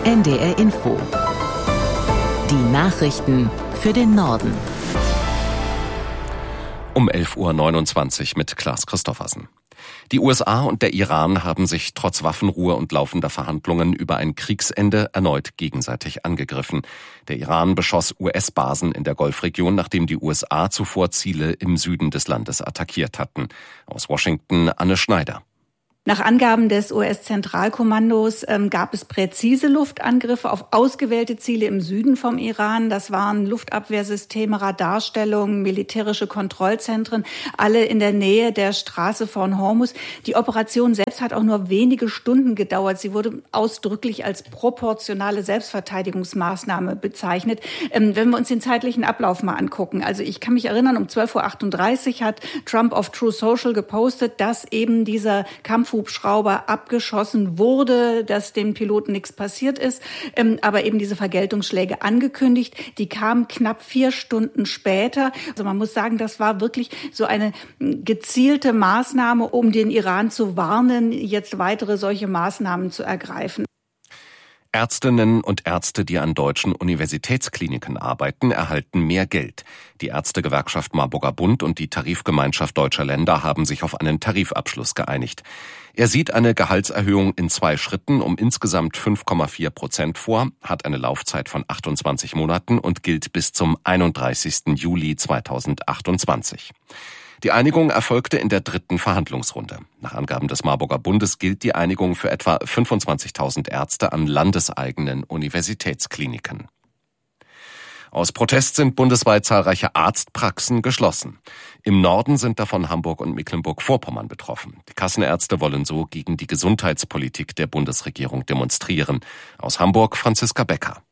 NDR Info. Die Nachrichten für den Norden. Um 11.29 Uhr mit Klaas Christoffersen. Die USA und der Iran haben sich trotz Waffenruhe und laufender Verhandlungen über ein Kriegsende erneut gegenseitig angegriffen. Der Iran beschoss US-Basen in der Golfregion, nachdem die USA zuvor Ziele im Süden des Landes attackiert hatten. Aus Washington Anne Schneider. Nach Angaben des US-Zentralkommandos gab es präzise Luftangriffe auf ausgewählte Ziele im Süden vom Iran. Das waren Luftabwehrsysteme, Radarstellungen, militärische Kontrollzentren, alle in der Nähe der Straße von Hormuz. Die Operation selbst hat auch nur wenige Stunden gedauert. Sie wurde ausdrücklich als proportionale Selbstverteidigungsmaßnahme bezeichnet. Wenn wir uns den zeitlichen Ablauf mal angucken. Also ich kann mich erinnern, um 12.38 Uhr hat Trump auf Truth Social gepostet, dass eben dieser Kampfhubschrauber abgeschossen wurde, dass dem Piloten nichts passiert ist, aber eben diese Vergeltungsschläge angekündigt. Die kamen knapp 4 Stunden später. Also man muss sagen, das war wirklich so eine gezielte Maßnahme, um den Iran zu warnen, jetzt weitere solche Maßnahmen zu ergreifen. Ärztinnen und Ärzte, die an deutschen Universitätskliniken arbeiten, erhalten mehr Geld. Die Ärztegewerkschaft Marburger Bund und die Tarifgemeinschaft Deutscher Länder haben sich auf einen Tarifabschluss geeinigt. Er sieht eine Gehaltserhöhung in 2 Schritten um insgesamt 5,4% vor, hat eine Laufzeit von 28 Monaten und gilt bis zum 31. Juli 2028. Die Einigung erfolgte in der 3. Verhandlungsrunde. Nach Angaben des Marburger Bundes gilt die Einigung für etwa 25.000 Ärzte an landeseigenen Universitätskliniken. Aus Protest sind bundesweit zahlreiche Arztpraxen geschlossen. Im Norden sind davon Hamburg und Mecklenburg-Vorpommern betroffen. Die Kassenärzte wollen so gegen die Gesundheitspolitik der Bundesregierung demonstrieren. Aus Hamburg Franziska Becker.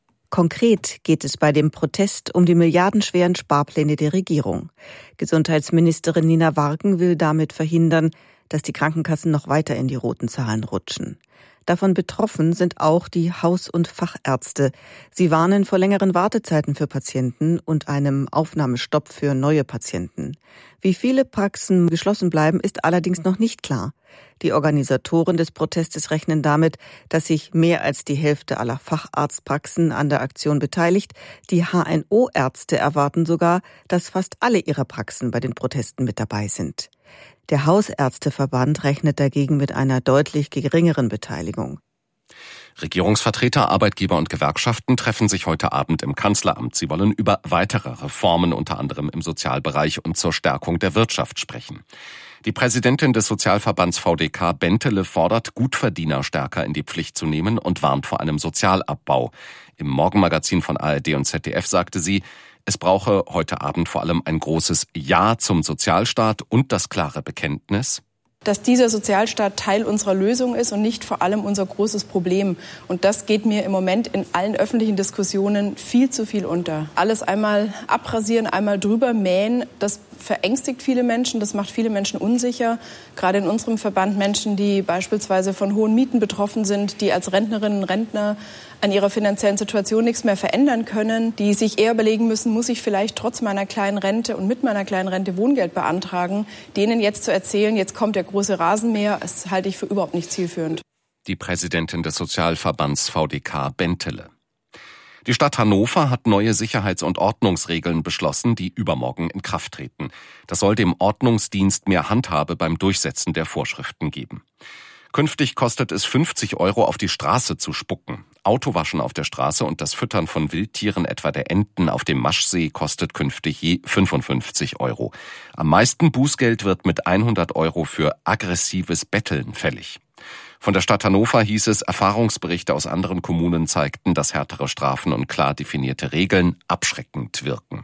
Konkret geht es bei dem Protest um die milliardenschweren Sparpläne der Regierung. Gesundheitsministerin Nina Warken will damit verhindern, dass die Krankenkassen noch weiter in die roten Zahlen rutschen. Davon betroffen sind auch die Haus- und Fachärzte. Sie warnen vor längeren Wartezeiten für Patienten und einem Aufnahmestopp für neue Patienten. Wie viele Praxen geschlossen bleiben, ist allerdings noch nicht klar. Die Organisatoren des Protestes rechnen damit, dass sich mehr als die Hälfte aller Facharztpraxen an der Aktion beteiligt. Die HNO-Ärzte erwarten sogar, dass fast alle ihrer Praxen bei den Protesten mit dabei sind. Der Hausärzteverband rechnet dagegen mit einer deutlich geringeren Beteiligung. Regierungsvertreter, Arbeitgeber und Gewerkschaften treffen sich heute Abend im Kanzleramt. Sie wollen über weitere Reformen, unter anderem im Sozialbereich und zur Stärkung der Wirtschaft sprechen. Die Präsidentin des Sozialverbands VDK, Bentele, fordert, Gutverdiener stärker in die Pflicht zu nehmen und warnt vor einem Sozialabbau. Im Morgenmagazin von ARD und ZDF sagte sie, es brauche heute Abend vor allem ein großes Ja zum Sozialstaat und das klare Bekenntnis, dass dieser Sozialstaat Teil unserer Lösung ist und nicht vor allem unser großes Problem. Und das geht mir im Moment in allen öffentlichen Diskussionen viel zu viel unter. Alles einmal abrasieren, einmal drüber mähen, das verängstigt viele Menschen, das macht viele Menschen unsicher. Gerade in unserem Verband Menschen, die beispielsweise von hohen Mieten betroffen sind, die als Rentnerinnen und Rentner an ihrer finanziellen Situation nichts mehr verändern können, die sich eher überlegen müssen, muss ich vielleicht trotz meiner kleinen Rente und mit meiner kleinen Rente Wohngeld beantragen, denen jetzt zu erzählen, jetzt kommt der große Rasenmäher, das halte ich für überhaupt nicht zielführend. Die Präsidentin des Sozialverbands VDK, Bentele. Die Stadt Hannover hat neue Sicherheits- und Ordnungsregeln beschlossen, die übermorgen in Kraft treten. Das soll dem Ordnungsdienst mehr Handhabe beim Durchsetzen der Vorschriften geben. Künftig kostet es 50 € auf die Straße zu spucken. Autowaschen auf der Straße und das Füttern von Wildtieren, etwa der Enten auf dem Maschsee, kostet künftig je 55 €. Am meisten Bußgeld wird mit 100 € für aggressives Betteln fällig. Von der Stadt Hannover hieß es, Erfahrungsberichte aus anderen Kommunen zeigten, dass härtere Strafen und klar definierte Regeln abschreckend wirken.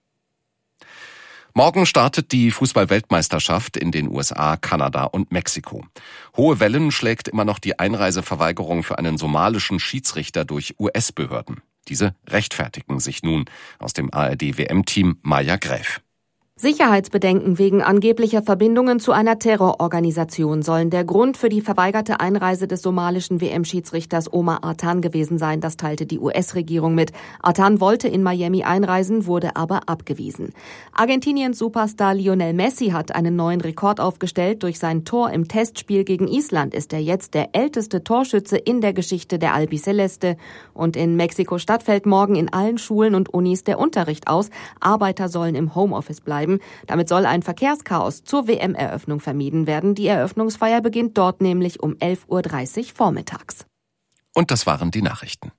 Morgen startet die Fußball-Weltmeisterschaft in den USA, Kanada und Mexiko. Hohe Wellen schlägt immer noch die Einreiseverweigerung für einen somalischen Schiedsrichter durch US-Behörden. Diese rechtfertigen sich nun. Aus dem ARD-WM-Team Maja Gräf. Sicherheitsbedenken wegen angeblicher Verbindungen zu einer Terrororganisation sollen der Grund für die verweigerte Einreise des somalischen WM-Schiedsrichters Omar Artan gewesen sein. Das teilte die US-Regierung mit. Artan wollte in Miami einreisen, wurde aber abgewiesen. Argentiniens Superstar Lionel Messi hat einen neuen Rekord aufgestellt. Durch sein Tor im Testspiel gegen Island ist er jetzt der älteste Torschütze in der Geschichte der Albiceleste. Und in Mexiko-Stadt fällt morgen in allen Schulen und Unis der Unterricht aus. Arbeiter sollen im Homeoffice bleiben. Damit soll ein Verkehrschaos zur WM-Eröffnung vermieden werden. Die Eröffnungsfeier beginnt dort nämlich um 11.30 Uhr vormittags. Und das waren die Nachrichten.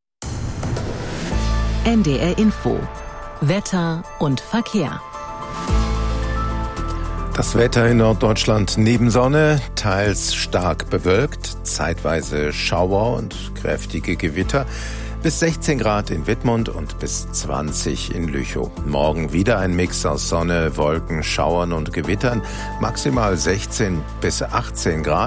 NDR Info. Wetter und Verkehr. Das Wetter in Norddeutschland neben Sonne, teils stark bewölkt, zeitweise Schauer und kräftige Gewitter. Bis 16 Grad in Wittmund und bis 20 in Lüchow. Morgen wieder ein Mix aus Sonne, Wolken, Schauern und Gewittern. Maximal 16 bis 18 Grad.